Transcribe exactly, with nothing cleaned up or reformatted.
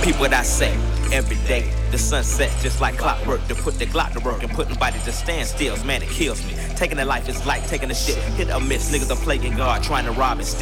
Peep what I say every day. The sunset just like clockwork. To put the Glock to work and put nobody to stand still. Man, it kills me. Taking a life is like taking a shit. Hit or miss. Niggas are playing God, trying to rob and steal.